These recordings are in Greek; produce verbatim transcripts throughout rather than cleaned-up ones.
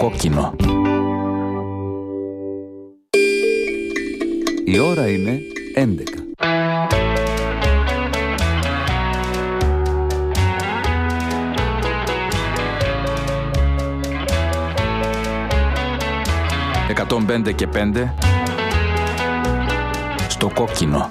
κόκκινο. Η ώρα είναι έντεκα. εκατόν πέντε και πέντε στο κόκκινο.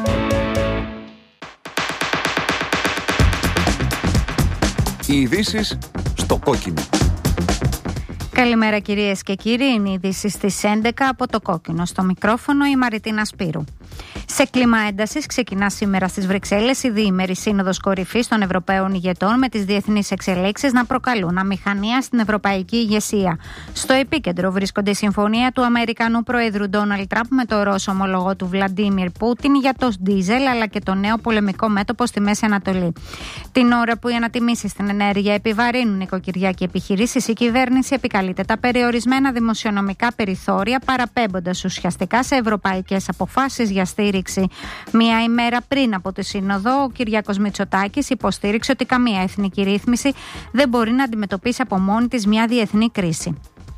Οι ειδήσεις στο κόκκινο. Καλημέρα κυρίες και κύριοι, είναι οι ειδήσεις στις έντεκα από το κόκκινο. Στο μικρόφωνο η Μαριτίνα Σπύρου. Σε κλίμα έντασης ξεκινά σήμερα στις Βρυξέλλες η διήμερη σύνοδος κορυφής των Ευρωπαίων ηγετών, με τις διεθνείς εξελίξεις να προκαλούν αμηχανία στην ευρωπαϊκή ηγεσία. Στο επίκεντρο βρίσκονται η συμφωνία του Αμερικανού Προέδρου Ντόναλντ Τραμπ με το Ρώσο ομολογό του Βλαντίμιρ Πούτιν για το ντίζελ, αλλά και το νέο πολεμικό μέτωπο στη Μέση Ανατολή. Την ώρα που οι ανατιμήσεις στην ενέργεια επιβαρύνουν νοικοκυριά και επιχειρήσεις, η κυβέρνηση επικαλείται τα περιορισμένα δημοσιονομικά περιθώρια, παραπέμποντας ουσιαστικά σε ευρωπαϊκές αποφάσεις για στήριξη. Μία ημέρα πριν από τη Σύνοδο, ο Κυριάκος Μητσοτάκης υποστήριξε ότι καμία εθνική ρύθμιση δεν μπορεί να αντιμετωπίσει από μόνη της μια διεθνή κρίση.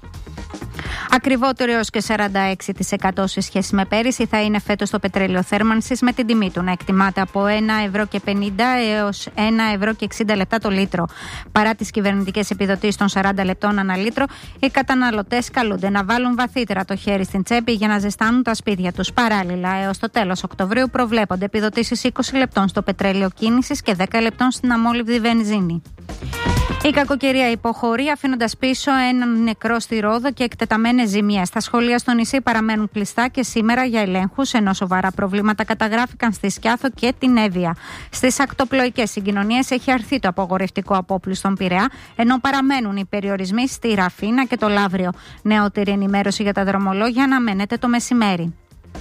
Ακριβότερο έως και σαράντα έξι τοις εκατό σε σχέση με πέρυσι θα είναι φέτος το πετρέλαιο θέρμανσης, με την τιμή του να εκτιμάται από ένα ευρώ και πενήντα έως ένα ευρώ και εξήντα λεπτά το λίτρο. Παρά τις κυβερνητικές επιδοτήσεις των σαράντα λεπτών ανά λίτρο, οι καταναλωτές καλούνται να βάλουν βαθύτερα το χέρι στην τσέπη για να ζεστάνουν τα σπίτια τους. Παράλληλα, έως το τέλος Οκτωβρίου προβλέπονται επιδοτήσεις είκοσι λεπτών στο πετρέλαιο κίνησης και δέκα λεπτών στην αμόλυβδη βενζίνη. Η κακοκαιρία υποχωρεί, αφήνοντας πίσω έναν νεκρό στη Ρόδο και εκτεταμένες ζημιές. Τα σχολεία στο νησί παραμένουν κλειστά και σήμερα για ελέγχους, ενώ σοβαρά προβλήματα καταγράφηκαν στη Σκιάθο και την Εύβοια. Στις ακτοπλοϊκές συγκοινωνίες έχει αρθεί το απογορευτικό απόπλου στον Πειραιά, ενώ παραμένουν οι περιορισμοί στη Ραφίνα και το Λαύριο. Νεότερη ενημέρωση για τα δρομολόγια αναμένεται το μεσημέρι.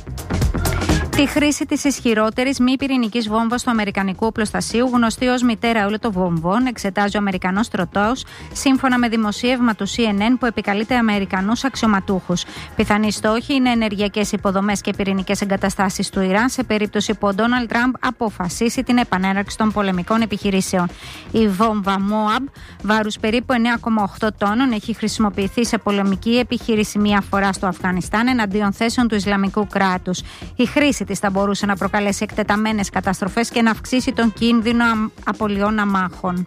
Τη χρήση της ισχυρότερης μη πυρηνικής βόμβας του αμερικανικού οπλοστασίου, γνωστή ως μητέρα όλων των βομβών, εξετάζει ο Αμερικανός στρατός, σύμφωνα με δημοσίευμα του σι εν εν που επικαλείται Αμερικανούς αξιωματούχους. Πιθανοί στόχοι είναι ενεργειακές υποδομές και πυρηνικές εγκαταστάσεις του Ιράν, σε περίπτωση που ο Ντόναλντ Τραμπ αποφασίσει την επανέναρξη των πολεμικών επιχειρήσεων. Η βόμβα Μόαμπ, βάρους περίπου εννέα κόμμα οκτώ τόνων, έχει χρησιμοποιηθεί σε πολεμική επιχείρηση μία φορά στο Αφγανιστάν εναντίον θέσεων του Ισλαμικού κράτους. Η χρήση της θα μπορούσε να προκαλέσει εκτεταμένες καταστροφές και να αυξήσει τον κίνδυνο απολειών αμάχων.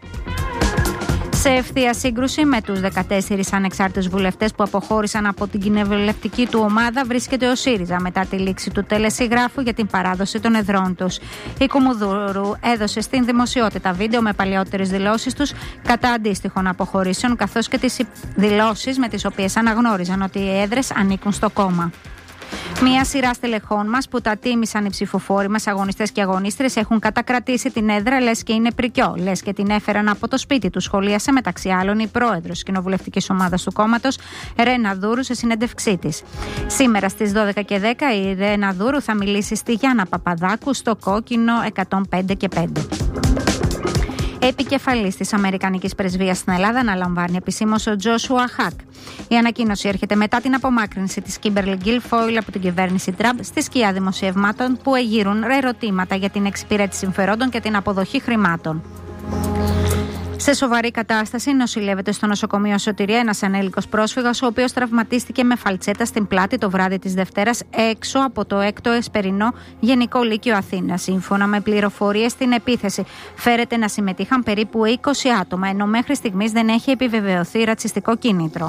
Σε ευθεία σύγκρουση με τους δεκατέσσερις ανεξάρτητους βουλευτές που αποχώρησαν από την κοινοβουλευτική του ομάδα, βρίσκεται ο ΣΥΡΙΖΑ μετά τη λήξη του τελεσίγραφου για την παράδοση των εδρών τους. Η Κουμουνδούρου έδωσε στην δημοσιότητα βίντεο με παλαιότερες δηλώσεις τους κατά αντίστοιχων αποχωρήσεων, καθώς και τις δηλώσεις με τις οποίες αναγνώριζαν ότι οι έδρες ανήκουν στο κόμμα. Μία σειρά στελεχών μας που τα τίμησαν οι ψηφοφόροι μας, αγωνιστές και αγωνίστρες, έχουν κατακρατήσει την έδρα, λες και είναι πρικιό, λες και την έφεραν από το σπίτι του, σχολίασε μεταξύ άλλων η πρόεδρος κοινοβουλευτικής ομάδας του κόμματος, Ρένα Δούρου, σε συνέντευξή της. Σήμερα στις δώδεκα και δέκα η Ρένα Δούρου θα μιλήσει στη Γιάννα Παπαδάκου στο κόκκινο εκατόν πέντε και πέντε. Επικεφαλής της Αμερικανικής Πρεσβείας στην Ελλάδα αναλαμβάνει επισήμως ο Τζόσουα Χακ. Η ανακοίνωση έρχεται μετά την απομάκρυνση της Κίμπερλι Γκίλφοιλ από την κυβέρνηση Τραμπ, στη σκιά δημοσιευμάτων που εγείρουν ερωτήματα για την εξυπηρέτηση συμφερόντων και την αποδοχή χρημάτων. Σε σοβαρή κατάσταση νοσηλεύεται στο νοσοκομείο Σωτηρία ένας ανήλικος πρόσφυγας, ο οποίος τραυματίστηκε με φαλτσέτα στην πλάτη το βράδυ της Δευτέρας έξω από το έκτο Εσπερινό Γενικό Λύκειο Αθήνα. Σύμφωνα με πληροφορίες, στην επίθεση φέρεται να συμμετείχαν περίπου είκοσι άτομα, ενώ μέχρι στιγμής δεν έχει επιβεβαιωθεί ρατσιστικό κίνητρο.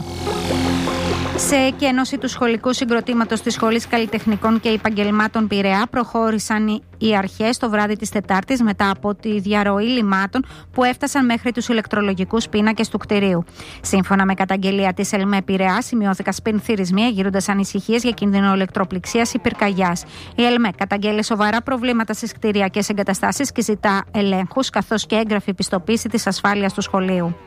Σε εκένωση του σχολικού συγκροτήματος της Σχολής Καλλιτεχνικών και Επαγγελμάτων Πειραιά προχώρησαν οι αρχές το βράδυ της Τετάρτης μετά από τη διαρροή λιμάτων που έφτασαν μέχρι τους ηλεκτρολογικούς πίνακες του κτηρίου. Σύμφωνα με καταγγελία της ΕΛΜΕ Πειραιά, σημειώθηκαν σπινθυρισμοί, γύροντας ανησυχίες για κίνδυνο ηλεκτροπληξίας ή πυρκαγιάς. Η ΕΛΜΕ καταγγέλει σοβαρά προβλήματα στις κτηριακές εγκαταστάσεις και ζητά ελέγχους καθώς και έγγραφη πιστοποίηση της ασφάλειας του σχολείου.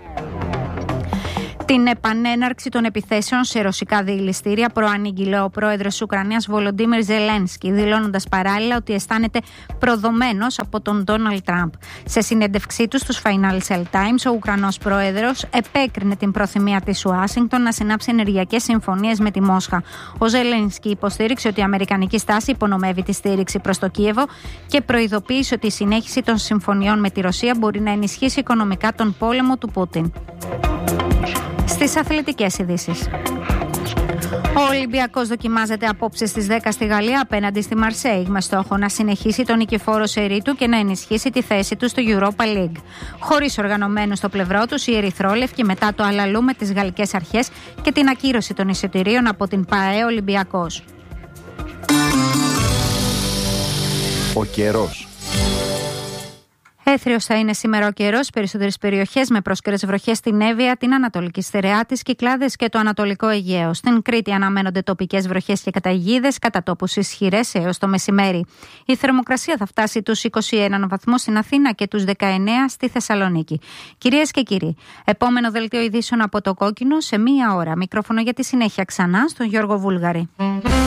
Την επανέναρξη των επιθέσεων σε ρωσικά διελιστήρια προανήγγειλε ο πρόεδρος της Ουκρανίας Βολοντίμιρ Ζελένσκι, δηλώνοντας παράλληλα ότι αισθάνεται προδομένος από τον Ντόναλντ Τραμπ. Σε συνέντευξή του στους Financial Times, ο Ουκρανός πρόεδρος επέκρινε την προθυμία της Ουάσιγκτον να συνάψει ενεργειακές συμφωνίες με τη Μόσχα. Ο Ζελένσκι υποστήριξε ότι η αμερικανική στάση υπονομεύει τη στήριξη προς το Κίεβο και προειδοποίησε ότι η συνέχιση των συμφωνιών με τη Ρωσία μπορεί να ενισχύσει οικονομικά τον πόλεμο του Πούτιν. Στις αθλητικές ειδήσεις. Ο Ολυμπιακός δοκιμάζεται απόψε στις δέκα στη Γαλλία απέναντι στη Μαρσέιγ με στόχο να συνεχίσει τον νικηφόρο σερί του και να ενισχύσει τη θέση του στο Europa League. Χωρίς οργανωμένο στο πλευρό τους, οι ερυθρόλευκοι μετά το αλαλού με τις γαλλικές αρχές και την ακύρωση των εισιτηρίων από την ΠΑΕ Ολυμπιακός. Ο καιρός. Έθριος θα είναι σήμερα ο καιρός, περισσότερες περιοχές με πρόσκαιρες βροχές στην Εύβοια, την Ανατολική Στερεά, τις Κυκλάδες και το Ανατολικό Αιγαίο. Στην Κρήτη αναμένονται τοπικές βροχές και καταιγίδες, κατά τόπους ισχυρές έως το μεσημέρι. Η θερμοκρασία θα φτάσει τους είκοσι ένα βαθμούς στην Αθήνα και τους δεκαεννέα στη Θεσσαλονίκη. Κυρίες και κύριοι, επόμενο δελτίο ειδήσεων από το Κόκκινο σε μία ώρα. Μικρόφωνο για τη συνέχεια ξανά στον Γιώργο Βούλγαρη.